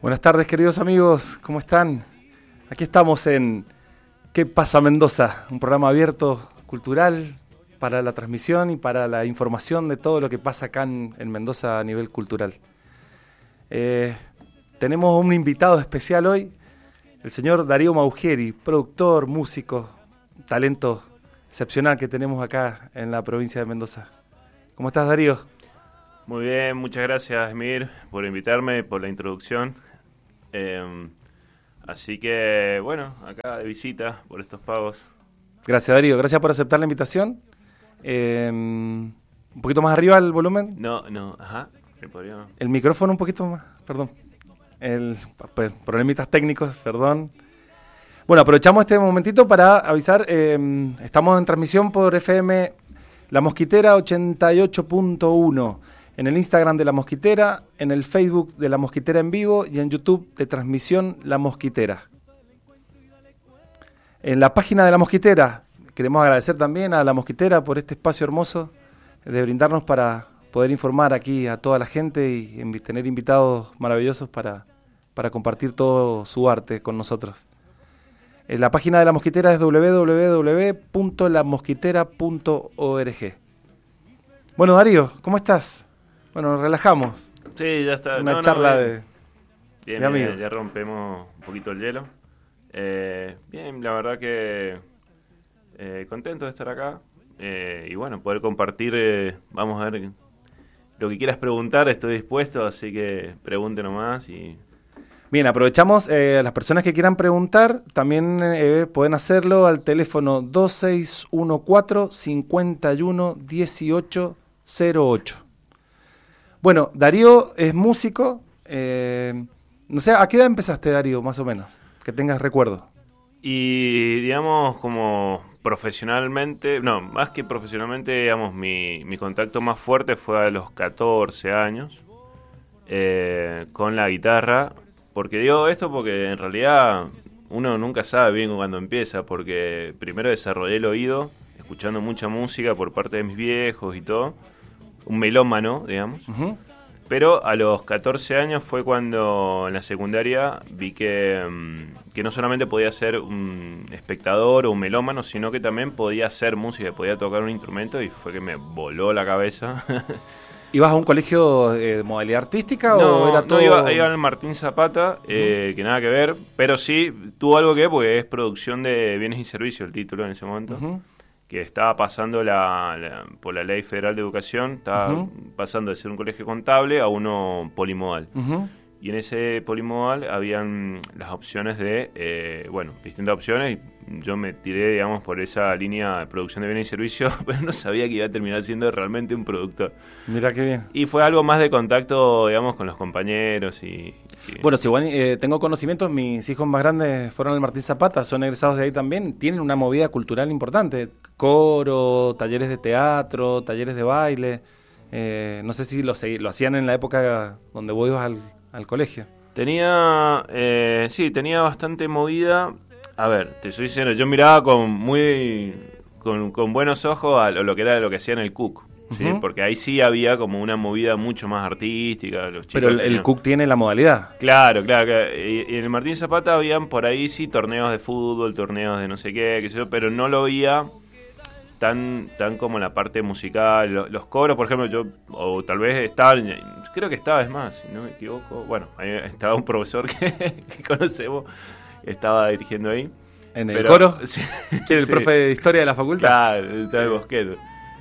Buenas tardes, queridos amigos, ¿cómo están? Aquí estamos en ¿Qué pasa Mendoza? Un programa abierto, cultural, para la transmisión y para la información de todo lo que pasa acá en Mendoza a nivel cultural. Tenemos un invitado especial hoy, el señor Darío Maugieri, productor, músico, talento excepcional que tenemos acá en la provincia de Mendoza. ¿Cómo estás, Darío? Muy bien, muchas gracias, Emir, por invitarme, por la introducción. Así que, bueno, acá de visita por estos pagos. Gracias, Darío. Gracias por aceptar la invitación. Un poquito más arriba el volumen. Ajá. ¿Podría? El micrófono un poquito más, perdón. Problemitas técnicos, perdón. Bueno, aprovechamos este momentito para avisar. Estamos en transmisión por FM La Mosquitera 88.1. En el Instagram de La Mosquitera, en el Facebook de La Mosquitera en vivo y en YouTube de Transmisión La Mosquitera. En la página de La Mosquitera, queremos agradecer también a La Mosquitera por este espacio hermoso de brindarnos para poder informar aquí a toda la gente y tener invitados maravillosos para compartir todo su arte con nosotros. La página de La Mosquitera es www.lamosquitera.org. Bueno, Darío, ¿cómo estás? Bueno, nos relajamos. Sí, ya está. Una charla de amigos. Ya rompemos un poquito el hielo. Bien, la verdad que contento de estar acá. Y bueno, poder compartir, vamos a ver, lo que quieras preguntar, estoy dispuesto, así que pregunte nomás. Bien, aprovechamos, las personas que quieran preguntar, también pueden hacerlo al teléfono 2614-511808. Bueno, Darío es músico, no sé, ¿a qué edad empezaste, Darío, más o menos? Que tengas recuerdo. Y digamos, como profesionalmente, no, más que profesionalmente, digamos, mi contacto más fuerte fue a los 14 años, con la guitarra. Porque digo esto porque en realidad uno nunca sabe bien cuándo empieza, porque primero desarrollé el oído, escuchando mucha música por parte de mis viejos y todo, un melómano, digamos. Uh-huh. Pero a los 14 años fue cuando en la secundaria vi que no solamente podía ser un espectador o un melómano, sino que también podía hacer música, podía tocar un instrumento, y fue que me voló la cabeza. ¿Ibas a un colegio de modalidad artística no, o era todo...? No, iba al Martín Zapata, que nada que ver, pero sí tuvo algo que ver porque es producción de bienes y servicios el título en ese momento. Uh-huh. Que estaba pasando por la Ley Federal de Educación, estaba uh-huh. pasando de ser un colegio contable a uno polimodal. Uh-huh. Y en ese polimodal habían las opciones de, distintas opciones, y yo me tiré, digamos, por esa línea de producción de bienes y servicios, pero no sabía que iba a terminar siendo realmente un productor. Mira qué bien. Y fue algo más de contacto, digamos, con los compañeros y... Bueno, si igual tengo conocimientos, mis hijos más grandes fueron al Martín Zapata, son egresados de ahí también, tienen una movida cultural importante, coro, talleres de teatro, talleres de baile, no sé si lo hacían en la época donde vos ibas al colegio. Tenía bastante movida. A ver, te soy sincero, yo miraba con buenos ojos a lo que era lo que hacían el CUC. ¿Sí? Uh-huh. Porque ahí sí había como una movida mucho más artística. Los chicos. Pero el CUC tiene la modalidad. Claro. Y en el Martín Zapata habían por ahí sí torneos de fútbol, torneos de no sé qué sé yo, pero no lo veía tan como la parte musical. Los coros, por ejemplo, o tal vez creo que estaba, es más, si no me equivoco, bueno, ahí estaba un profesor que conocemos, estaba dirigiendo ahí. ¿En el coro? Sí. ¿Quién es el profe de historia de la facultad? Claro, estaba el Bosqueto.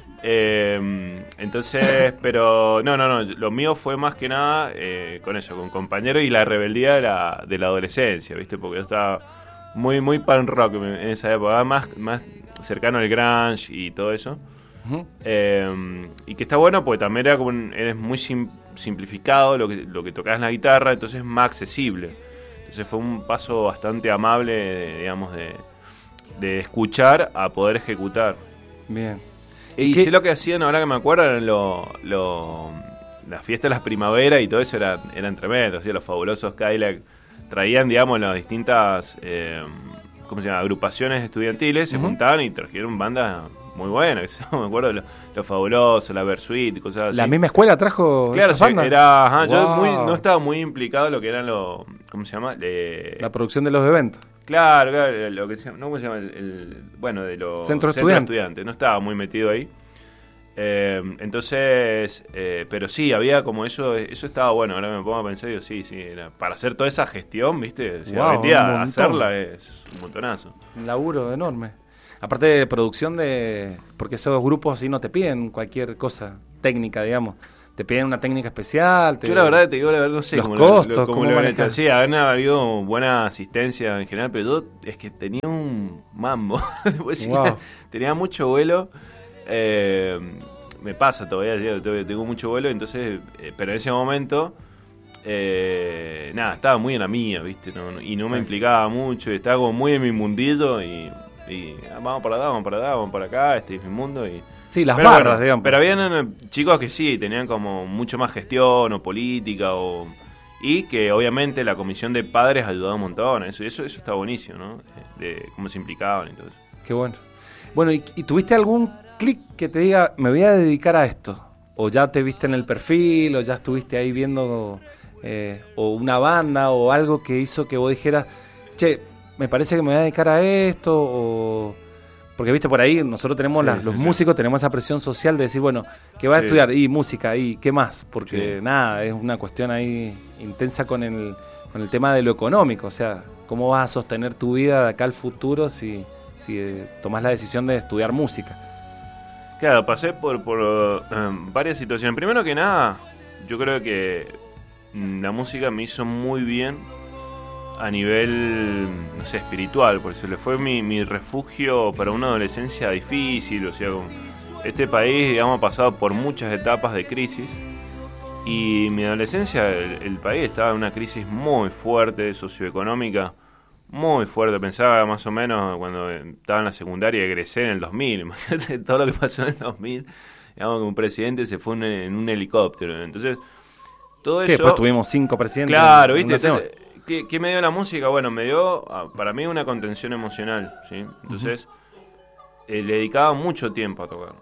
Entonces, pero no, lo mío fue más que nada con eso, con compañeros y la rebeldía de la adolescencia, ¿viste? Porque yo estaba muy punk rock en esa época, más cercano al grunge y todo eso. Uh-huh. Y que está bueno porque también eres muy simplificado lo que tocás en la guitarra, entonces es más accesible. Entonces fue un paso bastante amable, digamos, de escuchar a poder ejecutar. Bien. Y sí, lo que hacían, ahora que me acuerdo, eran las fiestas de las primaveras y todo eso eran tremendos, ¿sí? Los fabulosos Cadillac traían, digamos, las distintas agrupaciones estudiantiles, se juntaban y trajeron bandas muy buenas. Me acuerdo de lo Fabuloso, la Versuit, cosas así. ¿La misma escuela trajo claro, esas bandas? Era, ajá, Wow. yo no estaba muy implicado en lo que eran ¿cómo se llama? La producción de los eventos. Claro, lo que se llama, no, ¿cómo se llama? Bueno, de los Centro estudiantes. No estaba muy metido ahí. Entonces, pero sí, había como eso estaba bueno. Ahora me pongo a pensar y digo, sí, era para hacer toda esa gestión, ¿viste? Si Wow, hoy en día un montón. hacerla es un montonazo. Un laburo enorme. Aparte de producción porque esos grupos así no te piden cualquier cosa técnica, digamos. Te piden una técnica especial. Yo la verdad te digo, no sé los cómo costos, cómo cómo lo han manejan. hecho. Sí, han habido buena asistencia en general, pero yo es que tenía un mambo. Wow. Tenía mucho vuelo. Me pasa todavía, tengo mucho vuelo, entonces, pero en ese momento, estaba muy en la mía, ¿viste? Y no me implicaba mucho, estaba como muy en mi mundillo y vamos para allá, vamos para acá, este es mi mundo. Sí, las pero barras, bueno, digamos. Pero habían chicos que sí, tenían como mucho más gestión o política y que obviamente la comisión de padres ayudaba un montón, eso está buenísimo, ¿no? De cómo se implicaban y todo eso. Qué bueno. Bueno, ¿y tuviste algún clic que te diga, me voy a dedicar a esto? ¿O ya te viste en el perfil, o ya estuviste ahí viendo, o una banda, o algo que hizo que vos dijeras, che, me parece que me voy a dedicar a esto, o... Porque, viste, por ahí nosotros tenemos, los músicos tenemos esa presión social de decir, bueno, ¿qué vas a estudiar? Y música, y ¿qué más? Porque, nada, es una cuestión ahí intensa con el tema de lo económico. O sea, ¿cómo vas a sostener tu vida de acá al futuro si tomás la decisión de estudiar música? Claro, pasé por varias situaciones. Primero que nada, yo creo que la música me hizo muy bien a nivel, no sé, espiritual, por eso le fue mi refugio para una adolescencia difícil. O sea, este país, digamos, ha pasado por muchas etapas de crisis y mi adolescencia, el país estaba en una crisis muy fuerte, socioeconómica, muy fuerte. Pensaba más o menos cuando estaba en la secundaria, egresé en el 2000, imagínate todo lo que pasó en el 2000, digamos que un presidente se fue en un helicóptero, entonces todo eso... Después tuvimos 5 presidentes. Claro, ¿viste? Entonces, ¿qué me dio la música? Bueno, me dio, para mí, una contención emocional, ¿sí? Entonces, le dedicaba mucho tiempo a tocar.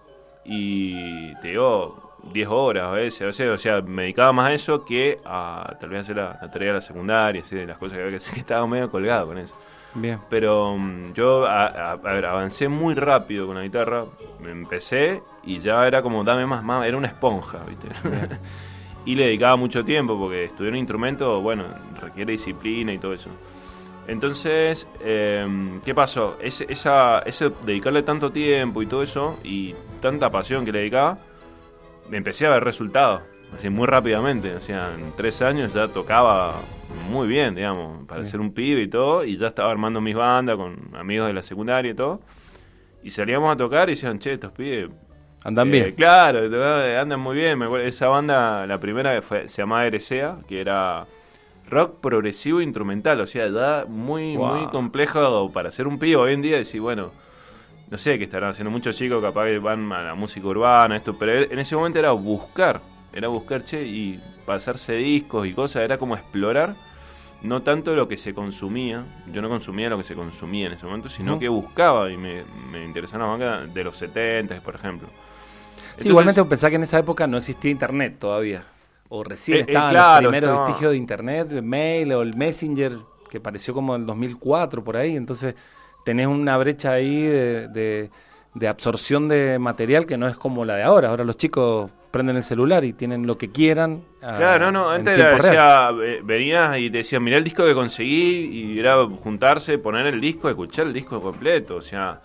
Y te digo, 10 horas a veces, o sea, me dedicaba más a eso que a tal vez hacer la tarea de la secundaria, ¿sí? De las cosas que había que hacer, que estaba medio colgado con eso. Bien. Pero yo a ver, avancé muy rápido con la guitarra, me empecé y ya era como, dame más, era una esponja, ¿viste? Y le dedicaba mucho tiempo porque estudiar un instrumento, bueno, requiere disciplina y todo eso. Entonces, ¿qué pasó? Ese dedicarle tanto tiempo y todo eso, y tanta pasión que le dedicaba, me empecé a ver resultados, así muy rápidamente. O sea, en 3 años ya tocaba muy bien, digamos, para ser un pibe y todo, y ya estaba armando mis bandas con amigos de la secundaria y todo. Y salíamos a tocar y decían, che, estos pibes... Andan bien. Claro, andan muy bien. Me acuerdo, esa banda, la primera se llamaba Eresea, que era rock progresivo instrumental, o sea, ya muy complejo para ser un pibe hoy en día. Decir, bueno, no sé qué estarán haciendo muchos chicos, capaz que van a la música urbana, esto, pero en ese momento era buscar, che, y pasarse discos y cosas, era como explorar, no tanto lo que se consumía. Yo no consumía lo que se consumía en ese momento, sino que buscaba, y me interesaban las bandas de los 70, por ejemplo. Sí, igualmente pensá que en esa época no existía internet todavía. O recién estaban los primeros vestigios de internet, el mail o el Messenger, que apareció como en el 2004, por ahí. Entonces tenés una brecha ahí de absorción de material que no es como la de ahora. Ahora los chicos prenden el celular y tienen lo que quieran. Claro, no, antes venías y te decían, mirá el disco que conseguí, y era juntarse, poner el disco, escuchar el disco completo, o sea...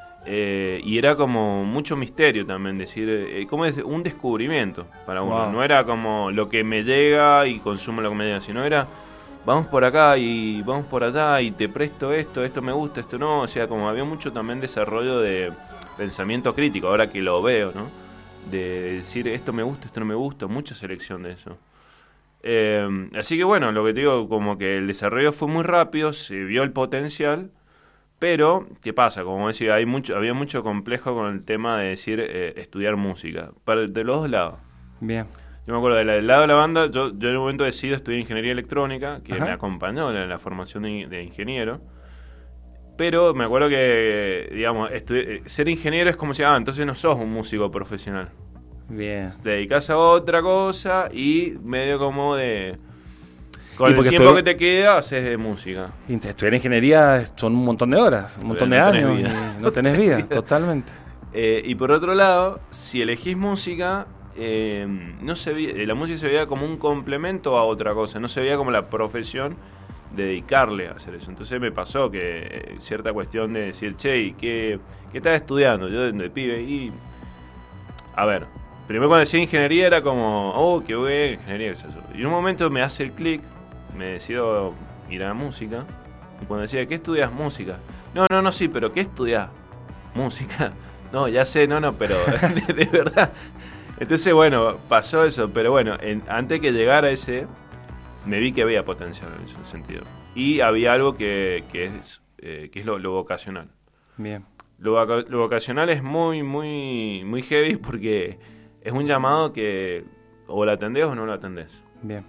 y era como mucho misterio también, decir, como es un descubrimiento para uno. Wow. No era como lo que me llega y consumo lo que me llega, sino era, vamos por acá y vamos por allá y te presto esto me gusta, esto no. O sea, como había mucho también desarrollo de pensamiento crítico, ahora que lo veo, ¿no? De decir, esto me gusta, esto no me gusta, mucha selección de eso. Así que bueno, lo que te digo, como que el desarrollo fue muy rápido, se vio el potencial. Pero, ¿qué pasa? Como decía, había mucho complejo con el tema de decir estudiar música. De los dos lados. Bien. Yo me acuerdo, del lado de la banda, yo en un momento decido estudiar ingeniería electrónica, que me acompañó en la formación de ingeniero. Pero me acuerdo que, digamos, ser ingeniero es como si, entonces no sos un músico profesional. Bien. Te dedicas a otra cosa y medio como de... Con Y el porque tiempo que te queda, haces de música. Y estudiar ingeniería son un montón de horas, un montón de no años, tenés vida. y no tenés vida, totalmente. Y por otro lado, si elegís música, no se veía, la música se veía como un complemento a otra cosa, no se veía como la profesión de dedicarle a hacer eso. Entonces me pasó que cierta cuestión de decir, che, ¿y qué estás estudiando? Yo de pibe, y... A ver, primero cuando decía ingeniería era como, qué buena ingeniería, qué es eso. Y en un momento me hace el clic, me decido ir a la música, y cuando decía, ¿qué estudias? Música. No, sí, pero ¿qué estudias? Música. No, ya sé, pero de verdad. Entonces, bueno, pasó eso, pero bueno, antes que llegara ese, me vi que había potencial en ese sentido. Y había algo que es lo vocacional. Bien. Lo vocacional es muy, muy, muy heavy porque es un llamado que o lo atendés o no lo atendés. Bien.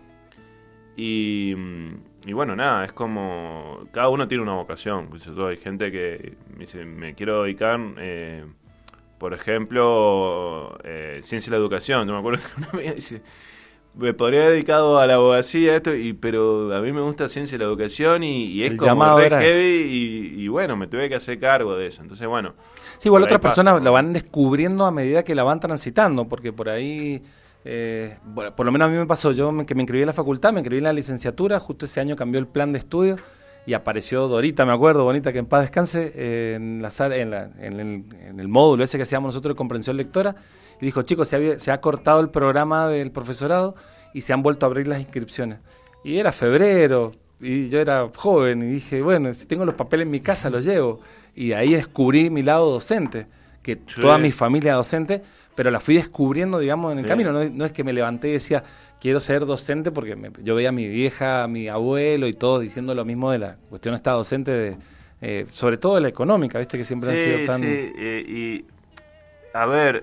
Y bueno, nada, es como... Cada uno tiene una vocación. Pues hay gente que me dice, me quiero dedicar, por ejemplo, ciencia de la educación. Yo me acuerdo que una amiga dice, me podría haber dedicado a la abogacía, pero a mí me gusta ciencia de la educación y es El como llamado re era heavy y bueno, me tuve que hacer cargo de eso. Entonces, bueno... Sí, igual por ahí otras personas pasa, lo van descubriendo a medida que la van transitando, porque por ahí, bueno, por lo menos a mí me pasó, que me inscribí en la facultad, me inscribí en la licenciatura, justo ese año cambió el plan de estudio y apareció Dorita, me acuerdo, Bonita, que en paz descanse, en la sala, en el módulo ese que hacíamos nosotros de comprensión lectora, y dijo, chicos, se ha cortado el programa del profesorado y se han vuelto a abrir las inscripciones. Y era febrero, y yo era joven, y dije, bueno, si tengo los papeles en mi casa, los llevo. Y ahí descubrí mi lado docente, que toda mi familia es docente, pero la fui descubriendo, digamos, en el camino. No es que me levanté y decía, quiero ser docente, porque yo veía a mi vieja, a mi abuelo y todos diciendo lo mismo de la cuestión esta docente, sobre todo de la económica, ¿viste? Que siempre han sido tan... y a ver,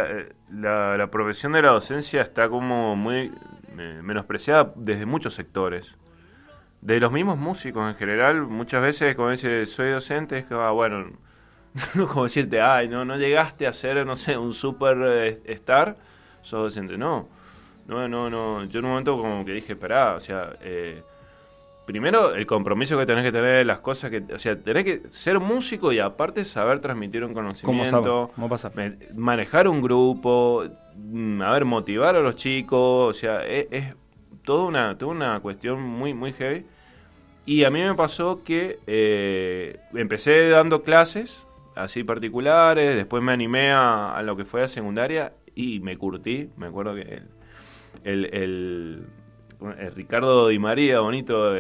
la profesión de la docencia está como muy menospreciada desde muchos sectores. De los mismos músicos en general, muchas veces como dice, soy docente, es que, bueno, como decirte, no llegaste a ser, no sé, un superstar, sos docente. No, yo en un momento como que dije, pará, o sea, primero el compromiso que tenés que tener, las cosas que, o sea, tenés que ser músico y aparte saber transmitir un conocimiento, ¿Cómo pasa? Manejar un grupo, motivar a los chicos, o sea, es toda una cuestión muy, muy heavy. Y a mí me pasó que empecé dando clases así particulares, después me animé a lo que fue a secundaria y me curtí. Me acuerdo que el Ricardo Di María, bonito,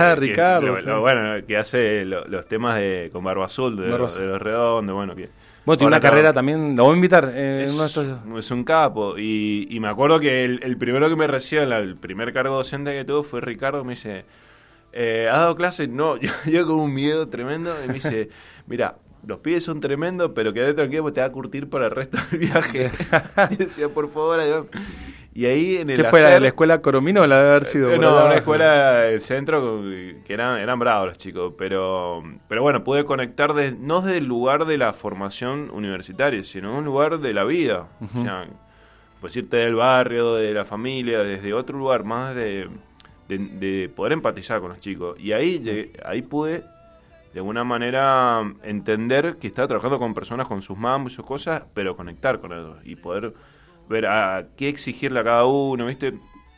que hace los temas con Barba Azul, de los Redondos, bueno, que... Bueno, tiene una carrera también, lo voy a invitar. Es un capo. Y me acuerdo que el primero que me recibió, el primer cargo docente que tuvo fue Ricardo. Me dice, ¿has dado clases? No, yo con un miedo tremendo. Y me dice, mira, los pibes son tremendos, pero quédate tranquilo porque te va a curtir para el resto del viaje. Yo decía, por favor, ayúdame. Y ahí en el ¿Qué fue, la escuela Coromino o la debe haber sido? No, una escuela del centro que eran bravos los chicos, pero bueno, pude conectar no desde el lugar de la formación universitaria, sino un lugar de la vida. Uh-huh. O sea, pues irte del barrio, de la familia, desde otro lugar más de poder empatizar con los chicos. Y ahí pude, de alguna manera, entender que estaba trabajando con personas con sus mambos y sus cosas, pero conectar con ellos y poder ver a qué exigirle a cada uno, ¿viste?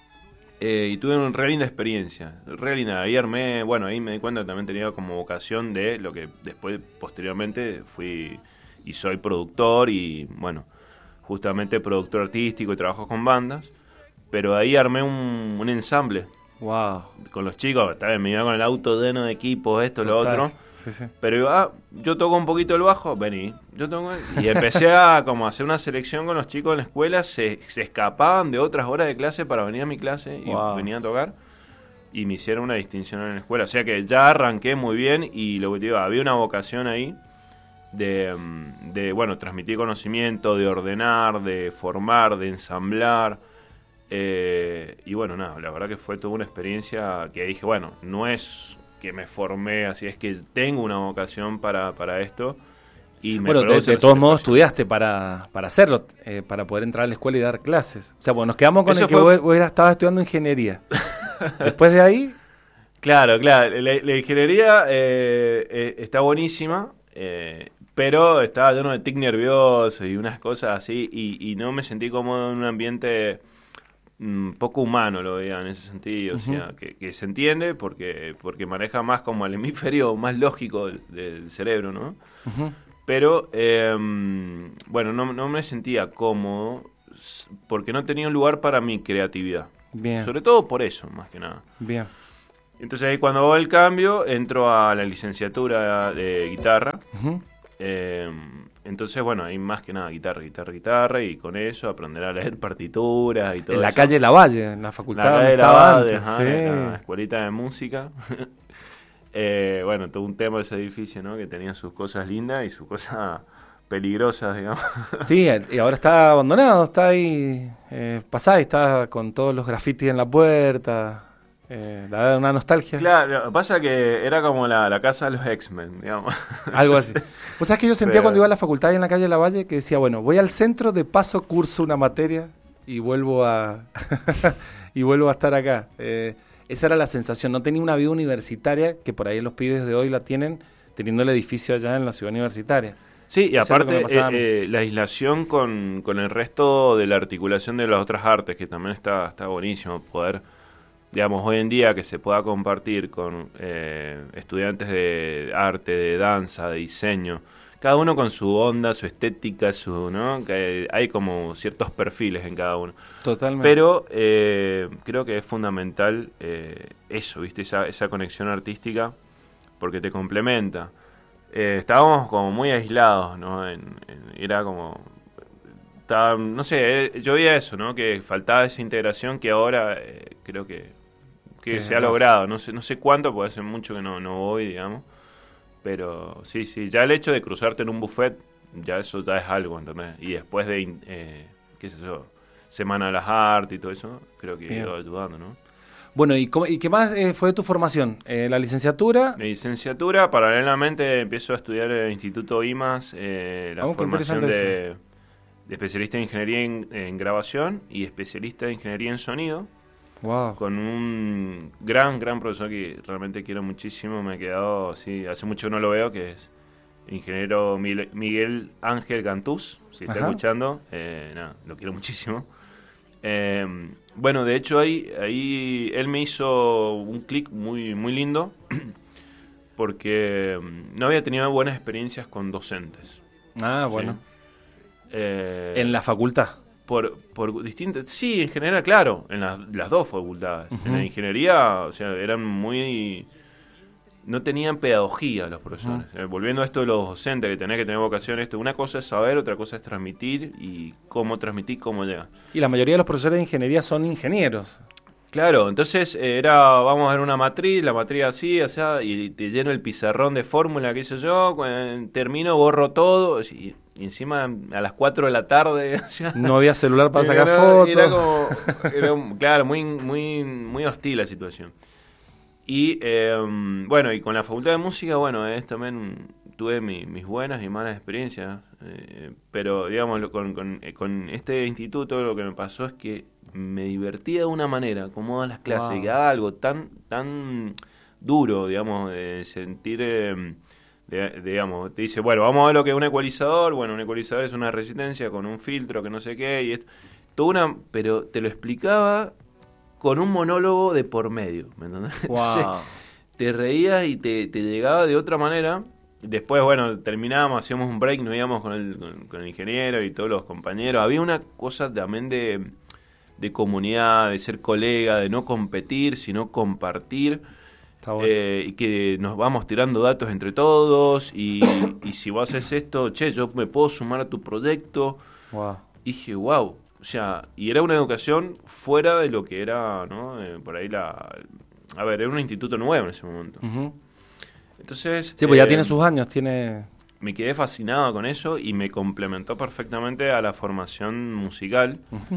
Y tuve una re linda experiencia, re linda. Ahí ahí me di cuenta que también tenía como vocación de lo que después, posteriormente, fui y soy productor y, bueno, justamente productor artístico y trabajo con bandas, pero ahí armé un ensamble. Wow. Con los chicos, me iba con el auto lleno de equipos, esto, lo otro. Sí. Pero yo toco un poquito el bajo, vení, yo toco, y empecé a como hacer una selección con los chicos en la escuela, se escapaban de otras horas de clase para venir a mi clase y venían a tocar, y me hicieron una distinción en la escuela, o sea que ya arranqué muy bien, y lo que te digo, había una vocación ahí de bueno, transmitir conocimiento, de ordenar, de formar, de ensamblar, y bueno, nada, la verdad que fue toda una experiencia que dije, bueno, no es que me formé, así es que tengo una vocación para esto. Y me bueno, de todos modos estudiaste para hacerlo, para poder entrar a la escuela y dar clases. O sea, bueno, nos quedamos con eso el que vos estabas estudiando ingeniería. Después de ahí... Claro, la ingeniería está buenísima, pero estaba lleno de tic nervioso y unas cosas así, y no me sentí cómodo en un ambiente poco humano, lo veía en ese sentido. O sea, que se entiende porque maneja más como el hemisferio más lógico del cerebro, ¿no? Pero, bueno, no me sentía cómodo porque no tenía un lugar para mi creatividad. Bien. Sobre todo por eso, más que nada. Bien. Entonces ahí cuando hago el cambio, entro a la licenciatura de guitarra. Entonces, bueno, ahí más que nada guitarra, y con eso aprender a leer partituras y todo eso. En la calle Lavalle, en la facultad. La calle Lavalle, en la escuelita de música. Bueno, todo un tema de ese edificio, ¿no? Que tenía sus cosas lindas y sus cosas peligrosas, digamos. Sí, y ahora está abandonado, está ahí, pasá y está con todos los grafitis en la puerta. Da una nostalgia. Claro, lo que pasa que era como la casa de los X-Men, digamos. Algo así. Pues sabes que yo sentía cuando iba a la facultad ahí en la calle Lavalle que decía, bueno, voy al centro, de paso curso una materia y vuelvo a y vuelvo a estar acá. Esa era la sensación. No tenía una vida universitaria, que por ahí los pibes de hoy la tienen, teniendo el edificio allá en la ciudad universitaria. Sí, y aparte la aislación con el resto de la articulación de las otras artes, que también está buenísimo poder... Digamos, hoy en día que se pueda compartir con estudiantes de arte, de danza, de diseño, cada uno con su onda, su estética, ¿no? Que hay como ciertos perfiles en cada uno. Totalmente. Pero creo que es fundamental eso, ¿viste? Esa conexión artística, porque te complementa. Estábamos como muy aislados, ¿no? Era como... no sé, yo veía eso, ¿no? Que faltaba esa integración que ahora creo que se ha logrado. No sé cuánto, porque hace mucho que no voy, digamos. Pero sí, ya el hecho de cruzarte en un buffet, ya eso ya es algo, ¿entendés? Y después de, qué sé yo, Semana de las Artes y todo eso, creo que iba ayudando, ¿no? Bueno, ¿y qué más fue tu formación? ¿La licenciatura? La licenciatura, paralelamente empiezo a estudiar en el Instituto IMAS, la formación de especialista en ingeniería en grabación y especialista en ingeniería en sonido. Wow. Con un gran profesor que realmente quiero muchísimo. Me he quedado, sí, hace mucho que no lo veo, que es ingeniero Miguel Ángel Cantús. Si está escuchando, lo quiero muchísimo. Bueno, de hecho ahí él me hizo un clic muy lindo porque no había tenido buenas experiencias con docentes. Ah, bueno. ¿En la facultad? Por distintas... Sí, en general, claro, en las dos facultades. En la ingeniería, o sea, eran muy... No tenían pedagogía los profesores. Volviendo a esto de los docentes, que tenés que tener vocación, una cosa es saber, otra cosa es transmitir, y cómo transmitir, cómo llegar. Y la mayoría de los profesores de ingeniería son ingenieros. Claro, entonces vamos a ver una matriz, la matriz así, y te lleno el pizarrón de fórmula, qué sé yo, termino, borro todo, y encima a las 4 de la tarde... No había celular para sacar fotos. Claro, muy hostil la situación. Y bueno, y con la Facultad de Música, bueno, también tuve mis buenas y malas experiencias, pero digamos, con este instituto lo que me pasó es que me divertía de una manera, como daban las clases, y daba algo tan duro, digamos, de sentir... digamos, te dice, bueno, vamos a ver lo que es un ecualizador. Bueno, un ecualizador es una resistencia con un filtro que no sé qué, y pero te lo explicaba con un monólogo de por medio, ¿me entendés? Wow. Entonces, te reías y te llegaba de otra manera. Después, bueno, terminábamos, hacíamos un break, nos íbamos con el ingeniero y todos los compañeros. Había una cosa también de comunidad, de ser colega, de no competir, sino compartir. Bueno. Y que nos vamos tirando datos entre todos, y si vos haces esto, yo me puedo sumar a tu proyecto. Wow. Y dije, wow, o sea, y era una educación fuera de lo que era, ¿no? Por ahí era un instituto nuevo en ese momento. Entonces... Sí, pues ya tiene sus años, Me quedé fascinado con eso y me complementó perfectamente a la formación musical,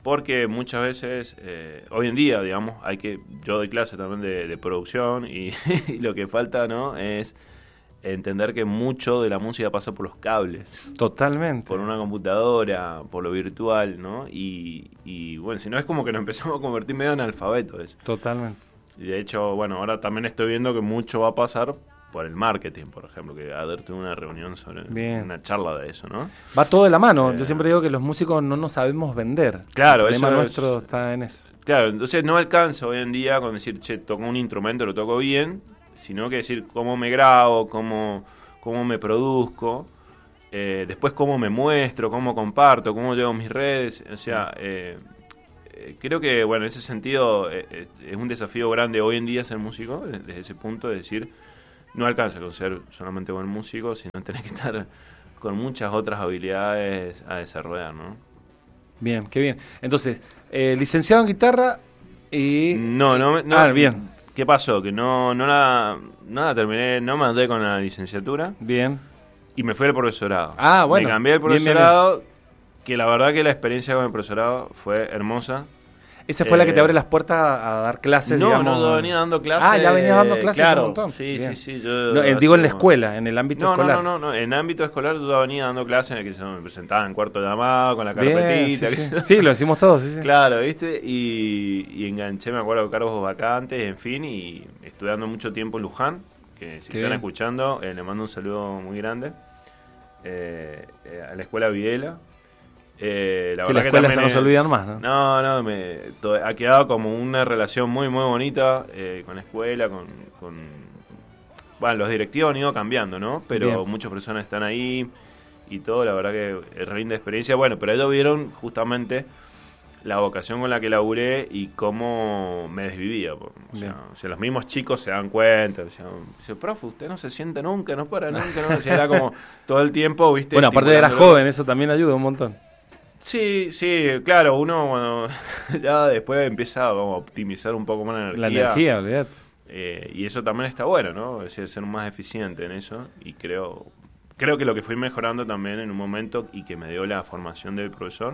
Porque muchas veces, hoy en día, digamos, yo doy clase también de producción y, y lo que falta, ¿no? Es entender que mucho de la música pasa por los cables. Totalmente. Por una computadora, por lo virtual, ¿no? Y bueno, si no es como que nos empezamos a convertir medio en alfabetos. Totalmente. Y de hecho, bueno, ahora también estoy viendo que mucho va a pasar por el marketing, por ejemplo, que ayer tuve una reunión sobre una charla de eso, ¿no? Va todo de la mano. Yo siempre digo que los músicos no nos sabemos vender. Claro, el problema eso nuestro está en eso. Claro, entonces no alcanza hoy en día con decir, che, toco un instrumento, lo toco bien, sino que decir cómo me grabo, cómo me produzco, después cómo me muestro, cómo comparto, cómo llevo mis redes, o sea, creo que, bueno, en ese sentido es un desafío grande hoy en día ser músico, desde ese punto de decir, no alcanza con ser solamente buen músico, sino tenés que estar con muchas otras habilidades a desarrollar, ¿no? Bien, qué bien. Entonces, licenciado en guitarra y... No, bien. ¿Qué pasó? Que no la terminé, no me andé con la licenciatura. Bien. Y me fui al profesorado. Ah, bueno. Me cambié al profesorado, que la verdad que la experiencia con el profesorado fue hermosa. ¿Esa fue la que te abre las puertas a dar clases? No, digamos? no, yo venía dando clases. Ah, ya venías dando clases claro, un montón. Sí, bien. sí. Digo en la escuela, en el ámbito escolar. No, en ámbito escolar yo ya venía dando clases en el que se me presentaba en cuarto de llamada, con la carpetita. Sí, lo hicimos todos, sí. Claro, ¿viste? Y enganché, me acuerdo, cargos vacantes, en fin, y estuve dando mucho tiempo en Luján, que si están escuchando, le mando un saludo muy grande, a la escuela Videla. La escuela se nos olvidan más, ¿no? No, ha quedado como una relación muy, muy bonita con la escuela, bueno, los directivos han ido cambiando, ¿no? Pero bien. Muchas personas están ahí y todo, la verdad que es re linda experiencia. Bueno, pero ellos vieron justamente la vocación con la que laburé y cómo me desvivía. O sea, los mismos chicos se dan cuenta. Dice, profe, usted no se siente nunca, no para nunca. ¿No? O sea, era como todo el tiempo, ¿viste? Bueno, aparte de era joven, eso también ayuda un montón. Sí, claro, uno bueno, ya después empieza a optimizar un poco más la energía. La energía, olvidate. Y eso también está bueno, ¿no? Es decir, ser más eficiente en eso. Y creo que lo que fui mejorando también en un momento y que me dio la formación del profesor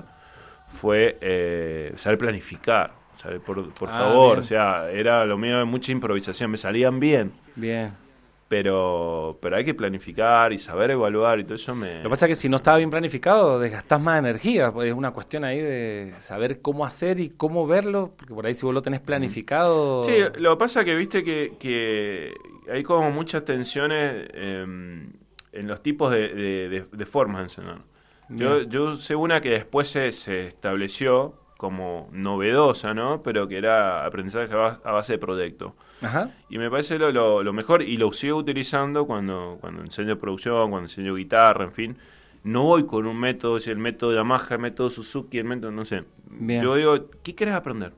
fue saber planificar. ¿Sabes? Por favor, bien. O sea, era lo mío de mucha improvisación. Me salían bien. Bien. Pero hay que planificar y saber evaluar y todo eso Lo que pasa es que si no estaba bien planificado, desgastás más energía. Pues es una cuestión ahí de saber cómo hacer y cómo verlo, porque por ahí si vos lo tenés planificado... Sí, lo que pasa es que viste que hay como muchas tensiones en los tipos de formas de enseñar. Yo sé una que después se estableció como novedosa, ¿no? Pero que era aprendizaje a base de proyecto. Ajá. Y me parece lo mejor, y lo sigo utilizando cuando enseño producción, cuando enseño guitarra, en fin. No voy con un método, el método Yamaha, el método Suzuki, el método, no sé. Bien. Yo digo, ¿qué querés aprender?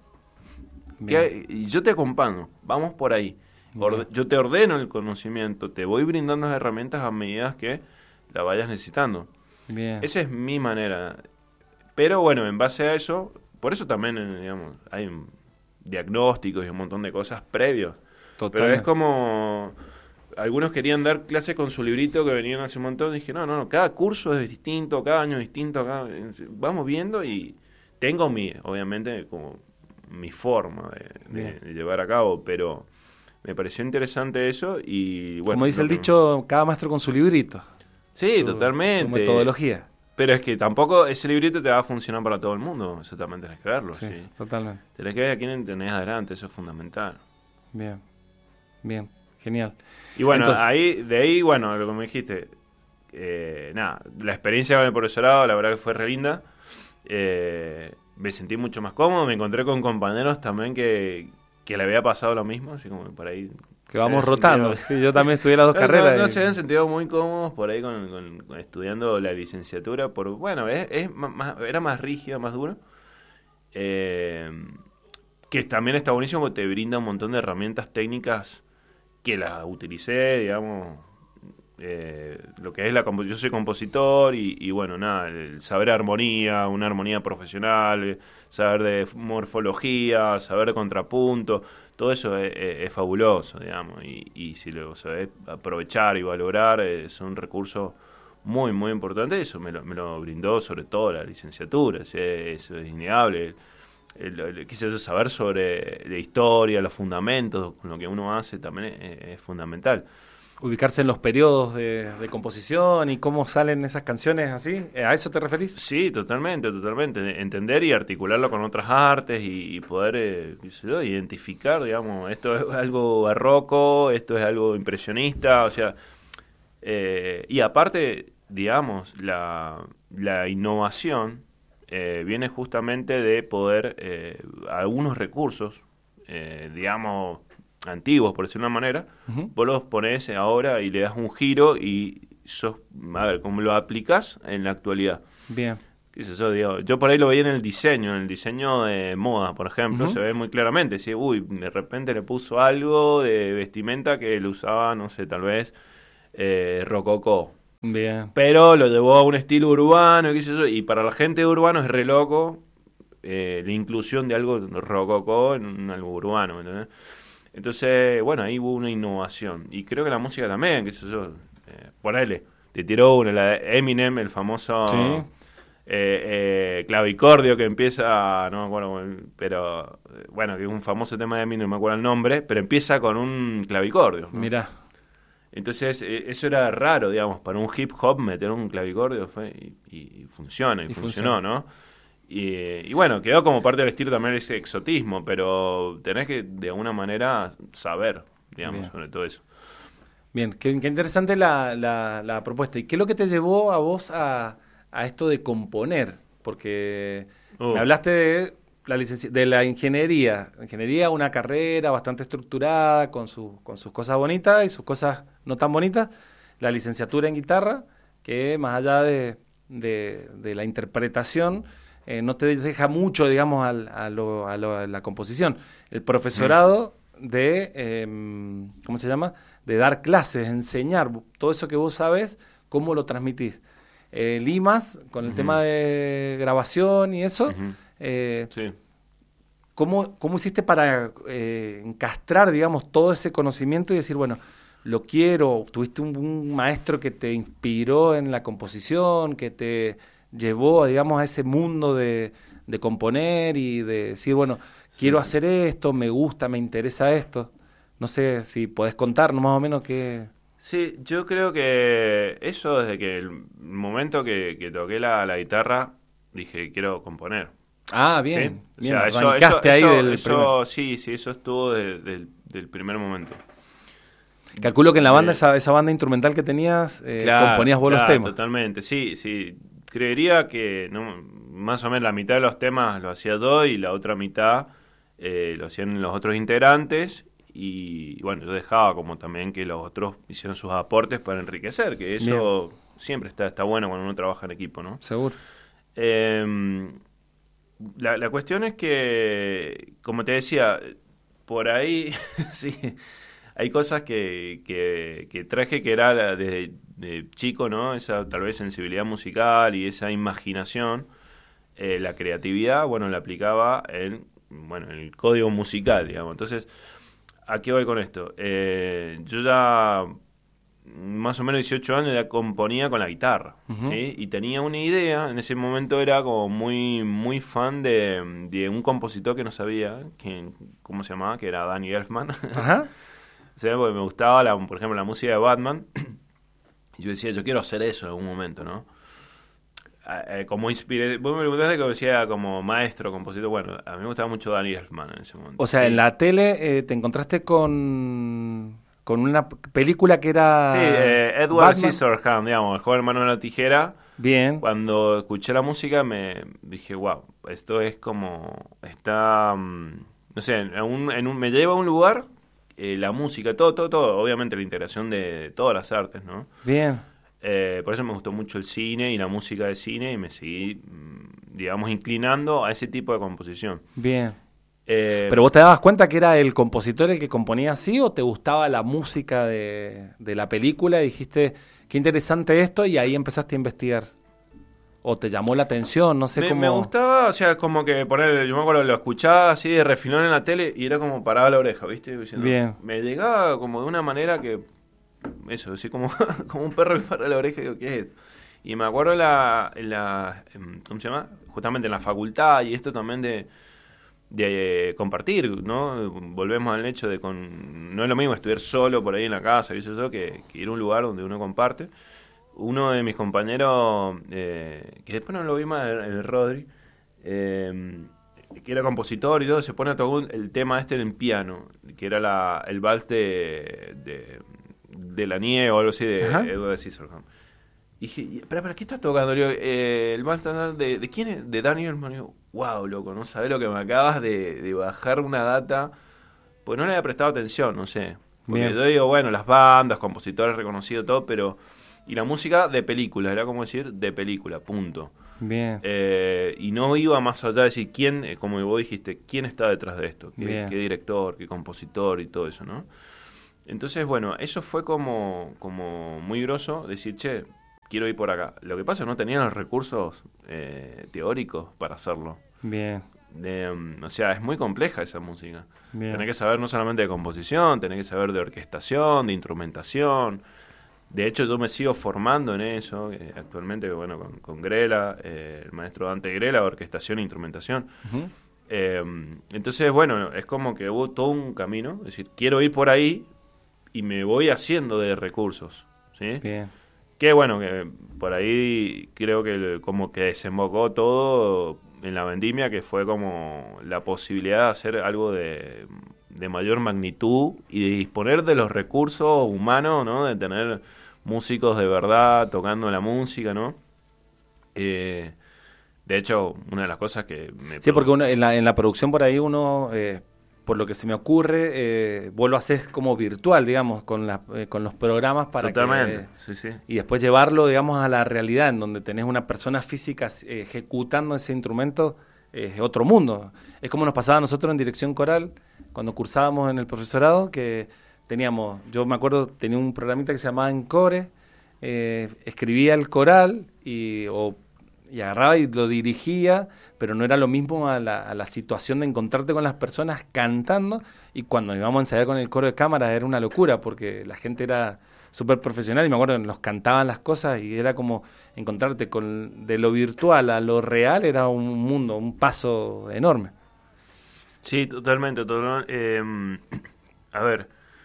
Y yo te acompaño, vamos por ahí. Yo te ordeno el conocimiento, te voy brindando las herramientas a medida que la vayas necesitando. Bien. Esa es mi manera. Pero bueno, en base a eso, por eso también, digamos, hay diagnósticos y un montón de cosas previos. Totalmente. Pero es como... Algunos querían dar clases con su librito que venían hace un montón. Y dije, no, cada curso es distinto, cada año es distinto. Vamos viendo y tengo obviamente, como mi forma de llevar a cabo. Pero me pareció interesante eso y bueno... Como dice el dicho, cada maestro con su librito. Sí, totalmente. Tu metodología. Pero es que tampoco ese librito te va a funcionar para todo el mundo. Eso también tenés que verlo. Sí, ¿sí? Totalmente. Tenés que ver a quién tenés adelante. Eso es fundamental. Bien. Genial. Y bueno, entonces, de ahí, bueno, lo que me dijiste, la experiencia con el profesorado, la verdad que fue re linda. Me sentí mucho más cómodo. Me encontré con compañeros también que le había pasado lo mismo. Así como por ahí... Que vamos rotando. Sí, yo también estudié las dos carreras. No se habían sentido muy cómodos por ahí con estudiando la licenciatura. Bueno, era más rígido, más duro. Que también está buenísimo porque te brinda un montón de herramientas técnicas que las utilicé, digamos. Lo que es yo soy compositor y bueno, nada, el saber armonía, una armonía profesional, saber de morfología, saber de contrapunto. Todo eso es fabuloso, digamos, y si lo sabés aprovechar y valorar, son recursos muy, muy importante. Eso me lo brindó sobre todo la licenciatura, ¿sí? Eso es innegable. Quise saber sobre la historia, los fundamentos, con lo que uno hace también es fundamental. Ubicarse en los periodos de composición y cómo salen esas canciones así, ¿a eso te referís? Sí, totalmente. Entender y articularlo con otras artes y poder, qué sé yo, identificar, digamos, esto es algo barroco, esto es algo impresionista, o sea, y aparte, digamos, la innovación viene justamente de poder, algunos recursos, digamos, antiguos, por decirlo de una manera, vos los ponés ahora y le das un giro y a ver, ¿cómo lo aplicás en la actualidad? Bien. ¿Qué es eso? Digo, yo por ahí lo veía en el diseño de moda, por ejemplo, se ve muy claramente, ¿sí? Uy, de repente le puso algo de vestimenta que lo usaba, no sé, tal vez rococó. Bien. Pero lo llevó a un estilo urbano, qué sé yo, y para la gente de urbano es re loco la inclusión de algo rococó en algo urbano, ¿me entendés? Entonces, bueno, ahí hubo una innovación. Y creo que la música también, qué sé yo, ponele, te tiró una, la de Eminem, el famoso clavicordio que empieza, no me acuerdo, pero bueno, que es un famoso tema de Eminem, no me acuerdo el nombre, pero empieza con un clavicordio, ¿no? Mirá. Entonces, eso era raro, digamos, para un hip hop meter un clavicordio y funciona, y funcionó, ¿no? Y bueno, quedó como parte del estilo también ese exotismo, pero tenés que de alguna manera saber, digamos, sobre todo eso. Bien, qué interesante la propuesta. ¿Y qué es lo que te llevó a vos a esto de componer? Porque me hablaste de de la ingeniería. Ingeniería, una carrera bastante estructurada, con sus cosas bonitas y sus cosas no tan bonitas. La licenciatura en guitarra, que más allá de la interpretación, no te deja mucho, digamos, a la composición. El profesorado de, ¿cómo se llama? De dar clases, enseñar, todo eso que vos sabes, ¿cómo lo transmitís? Limas, con el tema de grabación y eso, sí. ¿Cómo hiciste para encastrar, digamos, todo ese conocimiento y decir, bueno, lo quiero? ¿Tuviste un maestro que te inspiró en la composición, que te llevó, digamos, a ese mundo de componer y de decir, bueno, quiero hacer esto, me gusta, me interesa esto? No sé si podés contarnos más o menos qué... Sí, yo creo que eso desde que el momento que toqué la guitarra, dije, quiero componer. Ah, bien. ¿Sí? Bien, o sea, arrancaste ahí del primer... Sí, eso estuvo del primer momento. Calculo que en la banda, esa banda instrumental que tenías, componías vos los temas. Totalmente, sí. Creería que más o menos la mitad de los temas lo hacía yo y la otra mitad lo hacían los otros integrantes. Y bueno, yo dejaba como también que los otros hicieran sus aportes para enriquecer, que eso siempre está bueno cuando uno trabaja en equipo, ¿no? Seguro. La cuestión es que, como te decía, por ahí sí, hay cosas que traje que era desde de chico, ¿no? Esa tal vez sensibilidad musical y esa imaginación, la creatividad, bueno, la aplicaba en el código musical, digamos. Entonces, ¿a qué voy con esto? Yo ya más o menos 18 años ya componía con la guitarra, ¿sí? Y tenía una idea, en ese momento era como muy, muy fan de un compositor que no sabía cómo se llamaba, que era Danny Elfman. Ajá. O sea, porque me gustaba, por ejemplo, la música de Batman, y yo decía, yo quiero hacer eso en algún momento, ¿no? Como inspiré, vos me preguntaste como decía, como maestro, compositor, bueno, a mí me gustaba mucho Danny Elfman en ese momento. O sea, en la tele te encontraste con una película que era... Sí, Edward Scissorhands, digamos, el joven hermano de la tijera. Bien. Cuando escuché la música me dije, wow, esto es como, está, no sé, me lleva a un lugar, la música, todo, obviamente la integración de todas las artes, ¿no? Bien. Por eso me gustó mucho el cine y la música de cine y me seguí, digamos, inclinando a ese tipo de composición. Bien. ¿Pero vos te dabas cuenta que era el compositor el que componía así o te gustaba la música de la película y dijiste, qué interesante esto, y ahí empezaste a investigar? ¿O te llamó la atención? No sé cómo... Me gustaba, o sea, como que yo me acuerdo, lo escuchaba así de refilón en la tele y era como paraba la oreja, ¿viste? Diciendo, bien. Me llegaba como de una manera que eso, así como, como un perro que para la oreja, digo, ¿qué es esto? Y me acuerdo ¿cómo se llama? Justamente en la facultad y esto también de compartir, ¿no? Volvemos al hecho de no es lo mismo estudiar solo por ahí en la casa, que ir a un lugar donde uno comparte. Uno de mis compañeros, que después no lo vi más, el Rodri, que era compositor y todo, se pone a tocar el tema en piano, que era el vals de la nieve o algo así de Edward Scissorhands. Y dije, ¿para qué estás tocando? Le digo, el vals ¿de quién es? De Daniel Elfman. Y digo, wow, loco, no sabés lo que me acabas de bajar una data, pues no le había prestado atención, no sé. Porque Bien. yo digo, bueno, las bandas, compositores reconocidos, todo, pero... Y la música de película, era como decir, de película, punto. Bien. Y no iba más allá de decir quién, como vos dijiste, quién está detrás de esto, qué director, qué compositor y todo eso, ¿no? Entonces, bueno, eso fue como muy groso, decir, che, quiero ir por acá. Lo que pasa es que no tenían los recursos teóricos para hacerlo. Bien. O sea, es muy compleja esa música. Bien. Tenés que saber no solamente de composición, tenés que saber de orquestación, de instrumentación. De hecho, yo me sigo formando en eso, actualmente, bueno, con Grela, el maestro Dante Grela, orquestación e instrumentación. Uh-huh. Entonces, bueno, es como que hubo todo un camino, es decir, quiero ir por ahí y me voy haciendo de recursos, ¿sí? Bien. Que bueno, que por ahí creo que como que desembocó todo en la vendimia, que fue como la posibilidad de hacer algo de mayor magnitud y de disponer de los recursos humanos, ¿no? De tener músicos de verdad tocando la música, ¿no? De hecho, una de las cosas que me... Sí, porque en la producción por ahí uno, por lo que se me ocurre, vos lo haces como virtual, digamos, con los programas para Totalmente, sí. Y después llevarlo, digamos, a la realidad, en donde tenés una persona física ejecutando ese instrumento, es otro mundo. Es como nos pasaba a nosotros en dirección coral, cuando cursábamos en el profesorado, que yo me acuerdo, tenía un programita que se llamaba Encore, escribía el coral y agarraba y lo dirigía, pero no era lo mismo a la situación de encontrarte con las personas cantando, y cuando íbamos a ensayar con el coro de cámara era una locura, porque la gente era súper profesional y me acuerdo que nos cantaban las cosas y era como encontrarte de lo virtual a lo real, era un mundo, un paso enorme. Sí, totalmente. A ver,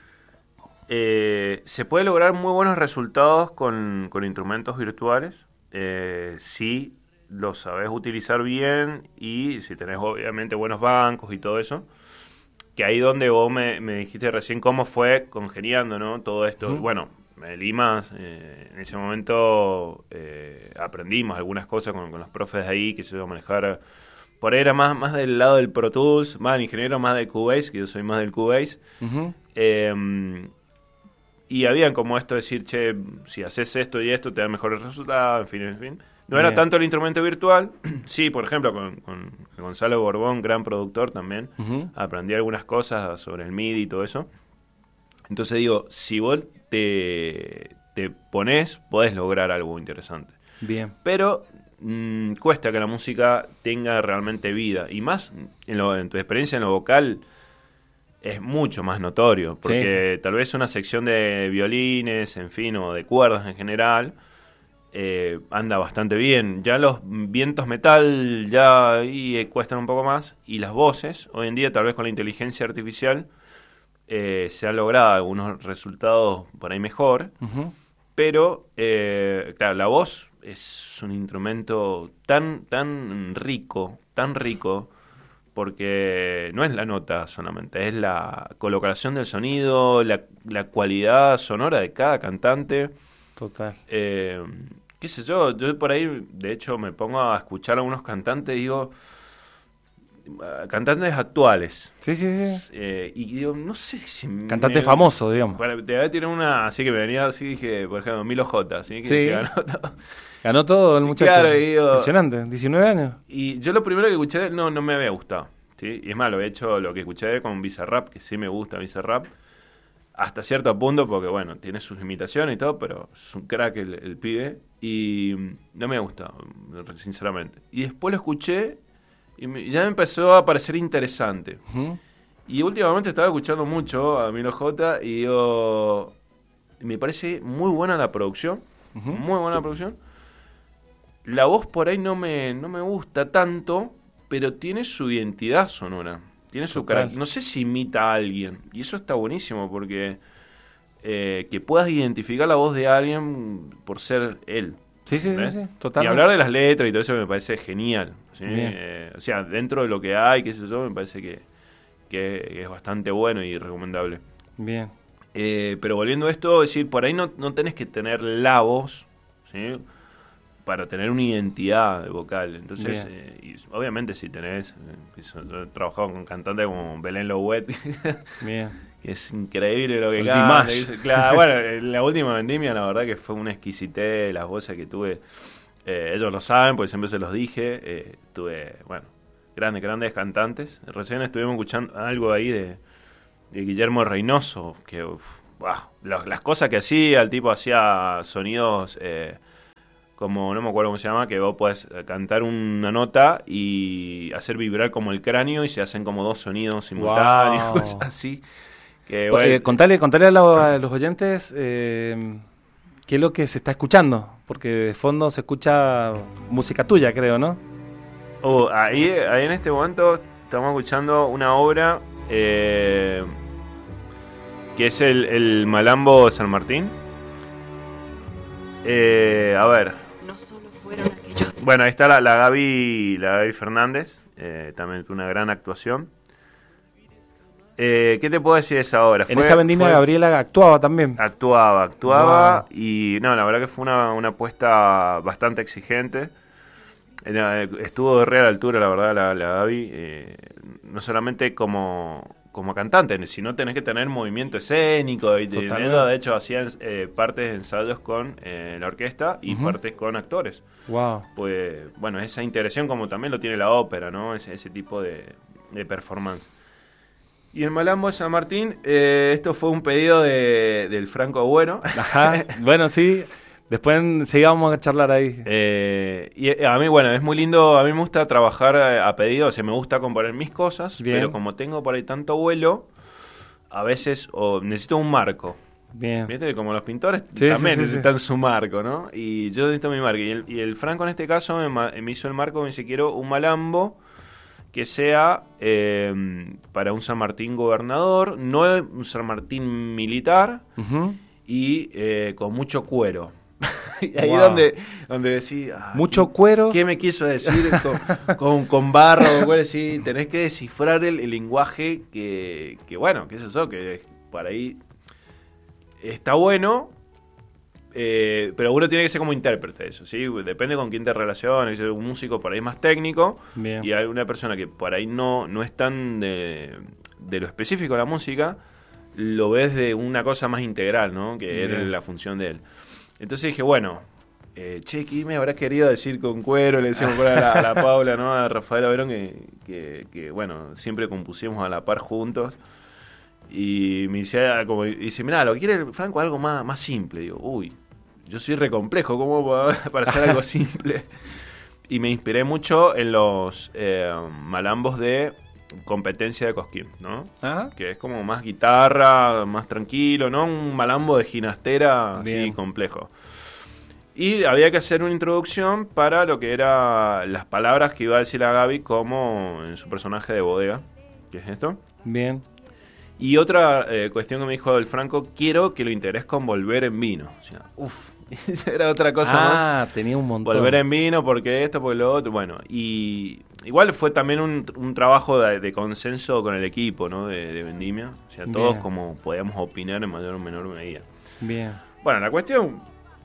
se puede lograr muy buenos resultados con instrumentos virtuales, si los sabes utilizar bien y si tenés obviamente buenos bancos y todo eso. Que ahí donde vos me dijiste recién cómo fue congeniando, ¿no? Todo esto. Uh-huh. Bueno, Lima, en ese momento aprendimos algunas cosas con los profes de ahí, que se iba a manejar. Por ahí era más del lado del Pro Tools, más el ingeniero, más del Cubase, que yo soy más del Cubase. Uh-huh. Y habían como esto de decir, che, si haces esto y esto te da mejores resultados, en fin. No Bien. era tanto el instrumento virtual. Sí, por ejemplo, con Gonzalo Borbón, gran productor también. Uh-huh. Aprendí algunas cosas sobre el MIDI y todo eso. Entonces digo, si vos te pones, podés lograr algo interesante. Bien. Pero cuesta que la música tenga realmente vida. Y más en tu experiencia en lo vocal es mucho más notorio. Porque sí. Tal vez una sección de violines, en fin, o de cuerdas en general, anda bastante bien. Ya los vientos metal ya ahí cuestan un poco más. Y las voces, hoy en día tal vez con la inteligencia artificial se han logrado algunos resultados por ahí mejor. Uh-huh. Pero, claro, la voz es un instrumento tan rico, porque no es la nota solamente, es la colocación del sonido, la cualidad sonora de cada cantante. Total. Qué sé yo por ahí, de hecho, me pongo a escuchar a algunos cantantes y digo, cantantes actuales. Sí. Y digo, no sé si... Cantante famoso, digamos. Te tiene una, así que me venía así, dije, por ejemplo, Milo J, ¿sí? Que se ganó todo. Ganó todo el muchacho. Claro, digo, impresionante, 19 años. Y yo lo primero que escuché de él no me había gustado, ¿sí? Y es más, lo he hecho lo que escuché de él con Bizarrap, que sí me gusta Bizarrap, hasta cierto punto, porque bueno, tiene sus limitaciones y todo, pero es un crack el pibe, y no me ha gustado, sinceramente. Y después lo escuché y ya me empezó a parecer interesante. Uh-huh. Y últimamente estaba escuchando mucho a Milo J y digo, me parece muy buena la producción, muy buena la producción. La voz por ahí no me gusta tanto, pero tiene su identidad sonora, tiene su carácter. No sé si imita a alguien, y eso está buenísimo porque que puedas identificar la voz de alguien por ser él. Sí, totalmente. Y hablar de las letras y todo eso me parece genial, ¿sí? O sea, dentro de lo que hay, qué sé yo, me parece que es bastante bueno y recomendable. Bien. Pero volviendo a esto, es decir, por ahí no tenés que tener la voz, ¿sí? Para tener una identidad vocal. Entonces, y obviamente si tenés, yo he trabajado con cantantes como Belén Louet, bien, que es increíble lo que canta. Claro, bueno, en la última vendimia la verdad que fue una exquisitez las voces que tuve. Ellos lo saben, porque siempre se los dije. Tuve, bueno, grandes cantantes. Recién estuvimos escuchando algo ahí de Guillermo Reynoso, que las cosas que hacía, el tipo hacía sonidos... como no me acuerdo cómo se llama, que vos podés cantar una nota y hacer vibrar como el cráneo y se hacen como dos sonidos simultáneos, cosas así. Que, bueno, contale a los oyentes qué es lo que se está escuchando, porque de fondo se escucha música tuya, creo, ¿no? Ahí en este momento estamos escuchando una obra que es el Malambo de San Martín. A ver. Bueno, ahí está la Gaby Fernández, también una gran actuación. ¿Qué te puedo decir de esa obra? En esa vendimia Gabriela actuaba también. Actuaba, wow. Y no, la verdad que fue una apuesta bastante exigente. Estuvo de real altura, la verdad, la Gaby, no solamente como cantante, sino tenés que tener movimiento escénico. Y de hecho hacían partes de ensayos con la orquesta y partes con actores. Wow. Pues bueno, esa integración como también lo tiene la ópera, ¿no? Ese tipo de performance. Y el Malambo de San Martín, esto fue un pedido del Franco Agüero. Ajá, bueno, sí. Después sigamos a charlar ahí. Y a mí, bueno, es muy lindo. A mí me gusta trabajar a pedido. O sea, me gusta componer mis cosas. Bien. Pero como tengo por ahí tanto vuelo, a veces necesito un marco. Bien. ¿Viste? Como los pintores también necesitan su marco, ¿no? Y yo necesito mi marco. Y el Franco en este caso me hizo el marco. Me dice, quiero un Malambo que sea para un San Martín gobernador, no un San Martín militar, y con mucho cuero. Y ahí donde decís... mucho cuero. ¿Qué me quiso decir con barro? Decir, tenés que descifrar el lenguaje que bueno, que es eso, que por ahí está bueno, pero uno tiene que ser como intérprete de eso, ¿sí? Depende con quién te relaciones. Un músico por ahí más técnico. Bien. Y hay una persona que por ahí no es tan de lo específico de la música, lo ves de una cosa más integral, ¿no? Que era la función de él. Entonces dije, bueno, ¿qué me habrá querido decir con cuero? Le decíamos a la Paula, ¿no? A Rafael Averón, que bueno, siempre compusimos a la par juntos. Y me dice, mirá, lo quiere Franco algo más simple. Digo, uy, yo soy re complejo, ¿cómo para hacer algo simple? Y me inspiré mucho en los malambos de Competencia de Cosquín, ¿no? ¿Ah? Que es como más guitarra, más tranquilo, ¿no? Un malambo de ginastera así complejo. Y había que hacer una introducción para lo que eran las palabras que iba a decir a Gaby como en su personaje de bodega, que es esto. Bien. Y otra cuestión que me dijo el Franco, quiero que lo integres con Volver en Vino. O sea, era otra cosa más. Tenía un montón. Volver en Vino, porque esto, porque lo otro. Bueno, y igual fue también un trabajo de consenso con el equipo, ¿no? De Vendimia. O sea, todos como podíamos opinar en mayor o menor medida. Bien. Bueno, la cuestión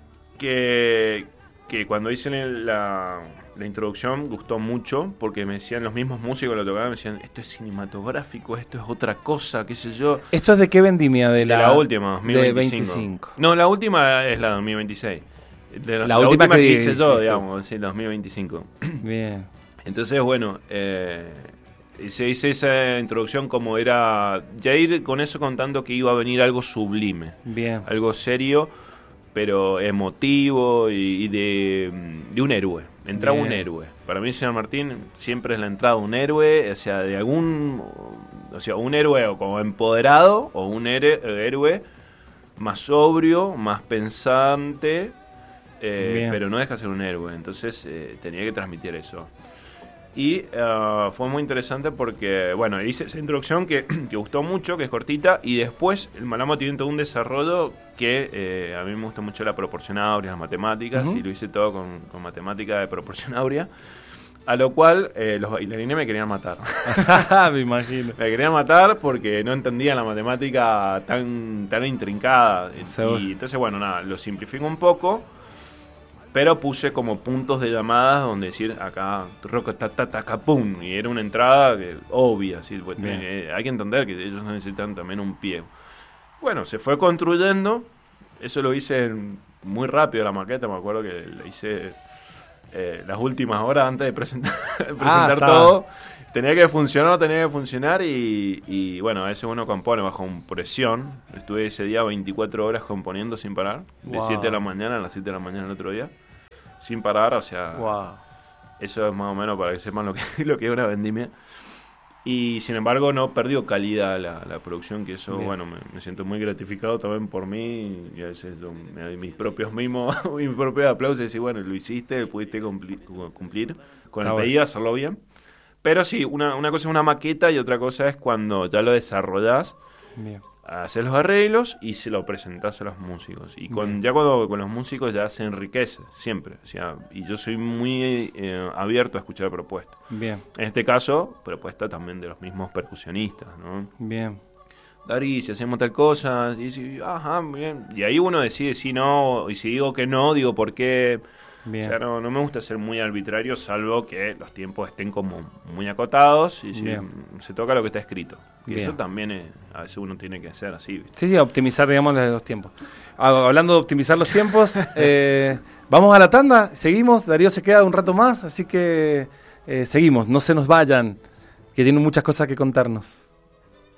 que cuando hice la introducción gustó mucho, porque me decían los mismos músicos que lo tocaban, me decían, esto es cinematográfico, esto es otra cosa, qué sé yo. ¿Esto es de qué vendimia? De la última, 2025. No, la última es la 2026. La última que hice yo, digamos, sí, la 2025. Bien. Entonces, bueno, se hice esa introducción como era, ya ir con eso contando que iba a venir algo sublime. Bien. Algo serio, pero emotivo y de un héroe. Entraba un héroe. Para mí, señor Martín, siempre es la entrada de un héroe, o sea, un héroe o como empoderado, o un héroe más sobrio, más pensante, pero no deja de ser un héroe. Entonces tenía que transmitir eso. Y fue muy interesante porque, bueno, hice esa introducción que gustó mucho, que es cortita, y después el Malambo tiene todo un desarrollo que a mí me gusta mucho la proporción áurea, las matemáticas, y lo hice todo con matemática de proporción áurea, a lo cual los bailarines me querían matar. Me imagino. Me querían matar porque no entendían la matemática tan intrincada. Y entonces, bueno, nada, lo simplifico un poco. Pero puse como puntos de llamadas donde decir acá, pum, y era una entrada obvia. ¿Sí? Pues, hay que entender que ellos necesitan también un pie. Bueno, se fue construyendo. Eso lo hice muy rápido, la maqueta. Me acuerdo que la hice las últimas horas antes de presentar todo. Tenía que funcionar y bueno, a veces uno compone bajo presión. Estuve ese día 24 horas componiendo sin parar, de 7 de la mañana a las 7 de la mañana el otro día, sin parar, o sea, eso es más o menos para que sepan lo que es una vendimia. Y sin embargo no perdió calidad la producción, que eso, bueno, me siento muy gratificado también por mí, y a veces me doy mis propios mimos, mis propios aplausos y decir, bueno, lo hiciste, pudiste cumplir con el pedido, hacerlo bien. Pero sí, una cosa es una maqueta y otra cosa es cuando ya lo desarrollás, haces los arreglos y se lo presentás a los músicos. Y con los músicos ya se enriquece, siempre. O sea, y yo soy muy abierto a escuchar propuestas. Bien. En este caso, propuesta también de los mismos percusionistas, ¿no? Bien. Dari, si hacemos tal cosa, y ajá, bien. Y ahí uno decide si no, y si digo que no, digo por qué. Bien. O sea, no me gusta ser muy arbitrario, salvo que los tiempos estén como muy acotados y si se toca lo que está escrito. Y eso también a veces uno tiene que hacer así, ¿viste? Sí, optimizar, digamos, los tiempos. Hablando de optimizar los tiempos, vamos a la tanda, seguimos, Darío se queda un rato más, así que seguimos, no se nos vayan, que tienen muchas cosas que contarnos.